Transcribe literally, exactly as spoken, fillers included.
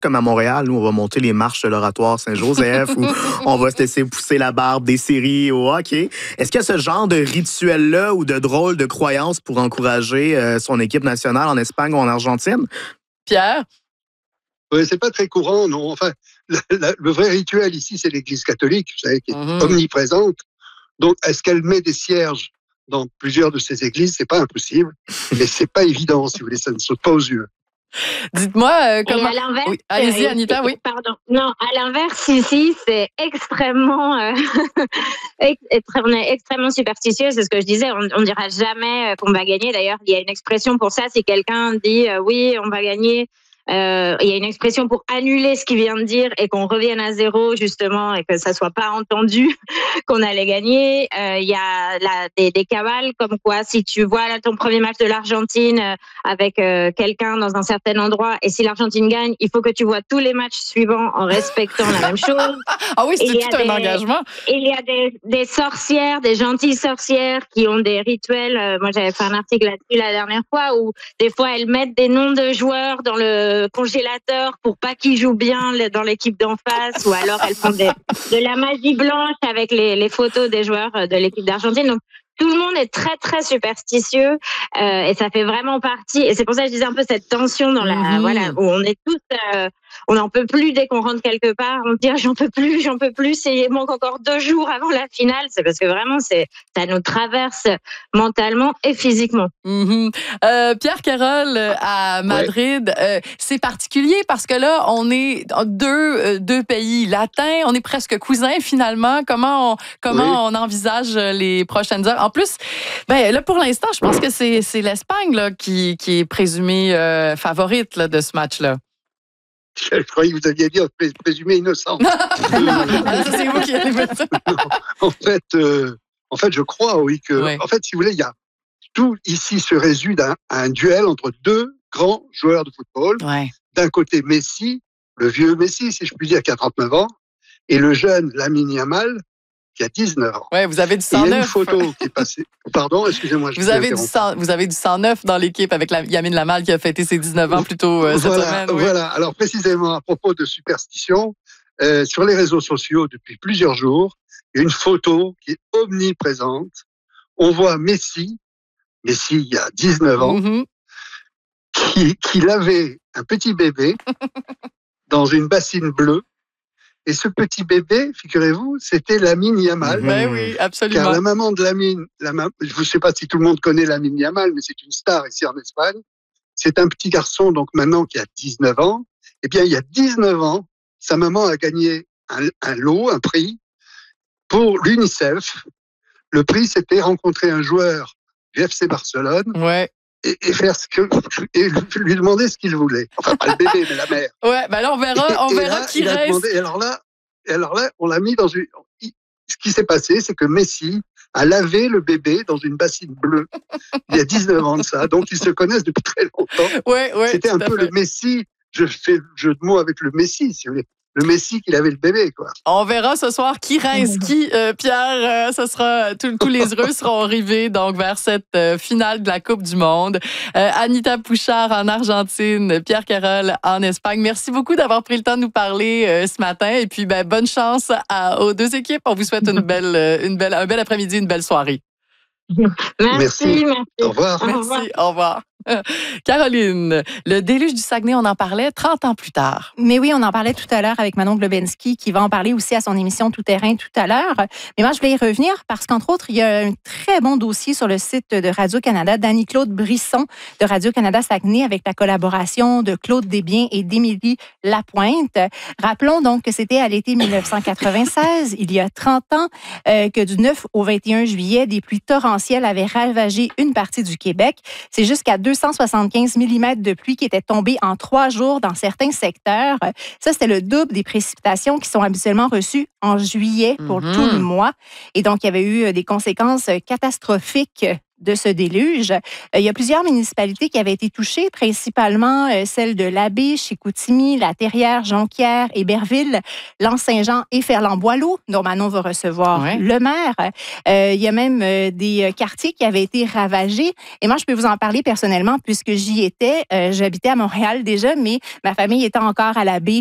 comme à Montréal, nous, on va monter les marches de l'Oratoire Saint-Joseph ou on va se laisser pousser la barbe des séries au hockey. Est-ce qu'il y a ce genre de rituel-là ou de drôle de croyance pour encourager euh, son équipe nationale en Espagne ou en Argentine? Pierre? Oui, c'est pas très courant, non. Enfin, le, le, le vrai rituel ici, c'est l'Église catholique, vous savez, qui est mm-hmm. omniprésente. Donc, est-ce qu'elle met des cierges dans plusieurs de ces églises? C'est pas impossible, mais c'est pas évident, si vous voulez, ça ne saute pas aux yeux. Dites-moi euh, comment... Et à l'inverse, oui. Allez-y, Anita, oui. Pardon. Non, à l'inverse, ici, c'est extrêmement... Euh, on est extrêmement superstitieux, c'est ce que je disais. On ne dira jamais qu'on va gagner. D'ailleurs, il y a une expression pour ça. Si quelqu'un dit euh, « oui, on va gagner », Euh, il y a une expression pour annuler ce qu'il vient de dire et qu'on revienne à zéro, justement, et que ça soit pas entendu qu'on allait gagner. Euh, il y a la, des, des cavales, comme quoi, si tu vois là, ton premier match de l'Argentine euh, avec euh, quelqu'un dans un certain endroit, et si l'Argentine gagne, il faut que tu vois tous les matchs suivants en respectant la même chose. Ah oui, c'est tout un des, engagement. Il y a des, des sorcières, des gentilles sorcières qui ont des rituels. Euh, moi, j'avais fait un article là-dessus la dernière fois, où des fois, elles mettent des noms de joueurs dans le congélateur pour pas qu'ils jouent bien dans l'équipe d'en face, ou alors elles font des, de la magie blanche avec les, les photos des joueurs de l'équipe d'Argentine. Donc tout le monde est très très superstitieux euh, et ça fait vraiment partie, et c'est pour ça que je disais un peu cette tension dans la mmh. voilà, où on est tous euh, on n'en peut plus dès qu'on rentre quelque part, on se dit ah, j'en peux plus, j'en peux plus, et il manque encore deux jours avant la finale. C'est parce que vraiment c'est, ça nous traverse mentalement et physiquement. Mmh. Euh, Pierre Carole à Madrid, ouais. euh, c'est particulier parce que là on est deux, euh, deux pays latins, on est presque cousins finalement. Comment on, comment oui. on envisage les prochaines heures? En plus, ben, là pour l'instant, je pense que c'est, c'est l'Espagne là, qui, qui est présumée euh, favorite là, de ce match-là. Je croyais que vous aviez dit présumé innocent. C'est vous qui allez mettre ça. En fait, euh, en fait, je crois, oui, que, ouais. en fait, si vous voulez, il y a tout ici se résume à, à un duel entre deux grands joueurs de football. Ouais. D'un côté, Messi, le vieux Messi, si je puis dire, qui a trente-neuf ans, et le jeune Lamine Yamal, qui a dix-neuf ans. Ouais, vous avez du sang neuf. Il y a une photo qui est passée. Pardon, excusez-moi. Je vous, avez du sang, vous avez du sang neuf dans l'équipe avec la, Lamine Yamal qui a fêté ses dix-neuf ans plus tôt euh, voilà, cette semaine. Oui. Voilà. Alors, précisément, à propos de superstition, euh, sur les réseaux sociaux, depuis plusieurs jours, il y a une photo qui est omniprésente. On voit Messi, Messi, il y a dix-neuf ans, mm-hmm. qui, qui lavait un petit bébé dans une bassine bleue. Et ce petit bébé, figurez-vous, c'était Lamine Yamal. Ben oui, absolument. Car la maman de Lamine, la ma... je ne sais pas si tout le monde connaît Lamine Yamal, mais c'est une star ici en Espagne. C'est un petit garçon, donc maintenant, qui a dix-neuf ans. Eh bien, il y a dix-neuf ans, sa maman a gagné un, un lot, un prix, pour l'UNICEF. Le prix, c'était rencontrer un joueur du F C Barcelone. Ouais. Et, et faire ce que et lui demander ce qu'il voulait. Enfin, pas le bébé, mais la mère. Ouais, ben là on verra, on et verra là, qui reste. Demandé, et alors là, et alors là, on l'a mis dans une. Ce qui s'est passé, c'est que Messi a lavé le bébé dans une bassine bleue. Il y a dix-neuf ans de ça, donc ils se connaissent depuis très longtemps. Ouais, ouais. C'était un peu fait. Le Messi. Je fais le jeu de mots avec le Messi, si vous voulez. Le Messi qu'il avait le bébé, quoi. On verra ce soir qui reste qui. Euh, Pierre, euh, ce sera tout, tous les heureux seront arrivés donc vers cette euh, finale de la Coupe du Monde. Euh, Anita Pouchard en Argentine, Pierre Carole en Espagne. Merci beaucoup d'avoir pris le temps de nous parler euh, ce matin. Et puis, ben, bonne chance à, aux deux équipes. On vous souhaite une belle, une belle, un bel après-midi, une belle soirée. Merci, merci. Au revoir. Merci, au revoir. Caroline, le déluge du Saguenay, on en parlait trente ans plus tard. Mais oui, on en parlait tout à l'heure avec Manon Globensky, qui va en parler aussi à son émission Tout Terrain tout à l'heure. Mais moi, je voulais y revenir parce qu'entre autres, il y a un très bon dossier sur le site de Radio-Canada d'Annie-Claude Brisson de Radio-Canada Saguenay avec la collaboration de Claude Desbiens et d'Émilie Lapointe. Rappelons donc que c'était à l'été dix-neuf cent quatre-vingt-seize, il y a trente ans, euh, que du neuf au vingt et un juillet, des pluies torrentielles avaient ravagé une partie du Québec. C'est jusqu'à deux cent soixante-quinze millimètres de pluie qui étaient tombés en trois jours dans certains secteurs. Ça, c'était le double des précipitations qui sont habituellement reçues en juillet pour mm-hmm. tout le mois. Et donc, il y avait eu des conséquences catastrophiques de ce déluge. Euh, il y a plusieurs municipalités qui avaient été touchées, principalement euh, celles de Labbé, Chicoutimi, La Terrière, Jonquière, Héberville, L'Anse-Saint-Jean et Ferland-Boileau, dont Manon va recevoir Ouais. le maire. Euh, il y a même euh, des quartiers qui avaient été ravagés. Et moi, je peux vous en parler personnellement puisque j'y étais. Euh, j'habitais à Montréal déjà, mais ma famille était encore à Labbé